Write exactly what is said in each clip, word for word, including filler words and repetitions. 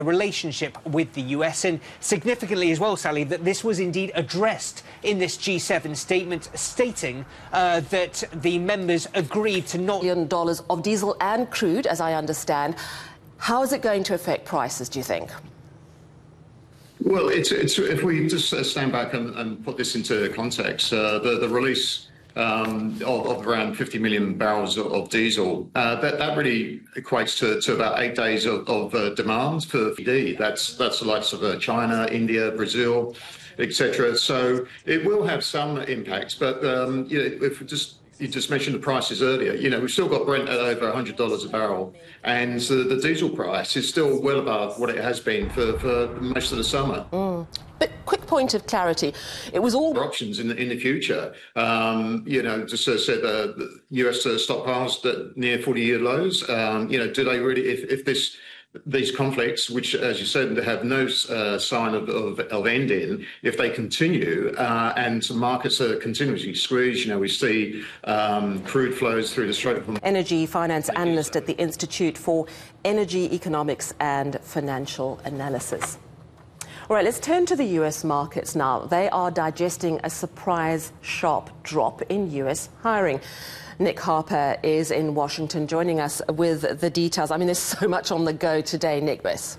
relationship with the U S, and significantly as well, Sally, that this was indeed addressed in this G seven statement, stating uh, that the members agreed to not... billion dollars of diesel and crude, as I understand. How is it going to affect prices, do you think? Well, it's, it's, if we just uh, stand back and, and put this into context, uh, the, the release um, of, of around fifty million barrels of, of diesel, uh, that, that really equates to, to about eight days of, of uh, demand for D. That's, that's the likes of uh, China, India, Brazil, et cetera. So it will have some impacts, but um, you know, if we just you just mentioned the prices earlier. You know, we've still got Brent at over one hundred dollars a barrel, and the, the diesel price is still well above what it has been for, for most of the summer. Mm. But quick point of clarity, it was all... options in the, in the future. Um, you know, just uh, said uh, the U S uh, stockpiles that near forty-year lows. Um, you know, do they really, if, if this... these conflicts, which, as you said, have no uh, sign of, of, of ending, if they continue uh, and markets are continuously squeezed, you know, we see um, crude flows through the Strait of Hormuz. Energy finance analyst at the Institute for Energy Economics and Financial Analysis. All right, let's turn to the U S markets now. They are digesting a surprise sharp drop in U S hiring. Nick Harper is in Washington joining us with the details. I mean, there's so much on the go today, Nick. Bess.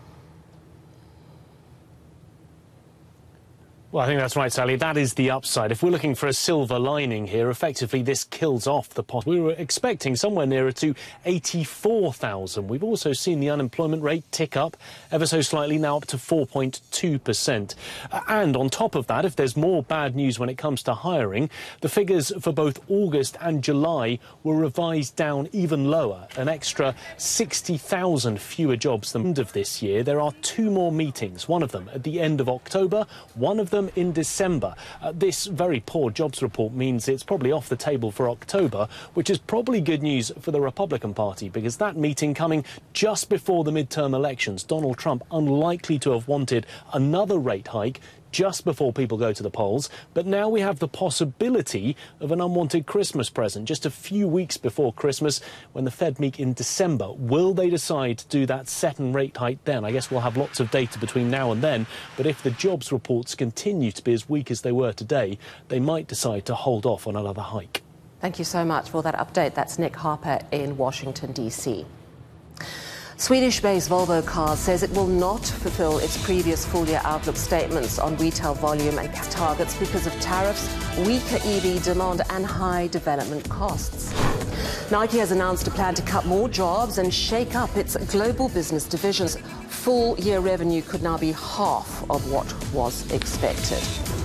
Well, I think that's right, Sally. That is the upside. If we're looking for a silver lining here, effectively this kills off the pot. We were expecting somewhere nearer to eighty-four thousand. We've also seen the unemployment rate tick up ever so slightly, now up to four point two percent. And on top of that, if there's more bad news when it comes to hiring, the figures for both August and July were revised down even lower, an extra sixty thousand fewer jobs than the end of this year. There are two more meetings, one of them at the end of October, one of them in December. Uh, this very poor jobs report means it's probably off the table for October, which is probably good news for the Republican Party, because that meeting coming just before the midterm elections, Donald Trump unlikely to have wanted another rate hike just before people go to the polls. But now we have the possibility of an unwanted Christmas present just a few weeks before Christmas, when the Fed meet in December. Will they decide to do that second rate hike then? I guess we'll have lots of data between now and then, but if the jobs reports continue to be as weak as they were today, they might decide to hold off on another hike. Thank you so much for that update. That's Nick Harper in Washington, D C. Swedish-based Volvo Cars says it will not fulfill its previous full-year outlook statements on retail volume and targets because of tariffs, weaker E V demand and high development costs. Nike has announced a plan to cut more jobs and shake up its global business divisions. Full-year revenue could now be half of what was expected.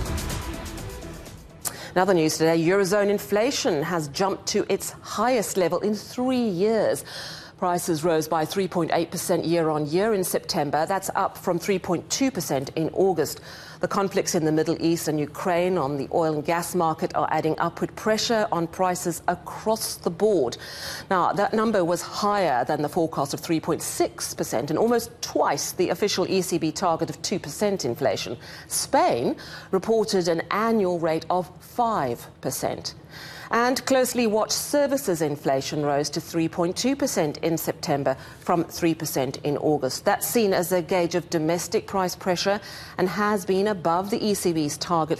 Another news today, Eurozone inflation has jumped to its highest level in three years. Prices rose by three point eight percent year on year in September. That's up from three point two percent in August. The conflicts in the Middle East and Ukraine on the oil and gas market are adding upward pressure on prices across the board. Now, that number was higher than the forecast of three point six percent and almost twice the official E C B target of two percent inflation. Spain reported an annual rate of five percent. And closely watched services inflation rose to three point two percent in September from three percent in August. That's seen as a gauge of domestic price pressure and has been above the E C B's target